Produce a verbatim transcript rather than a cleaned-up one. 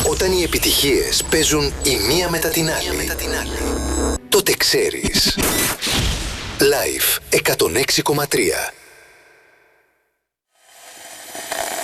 Όταν οι επιτυχίες παίζουν η μία μετά την άλλη, τότε ξέρεις. Live εκατόν έξι κόμμα τρία.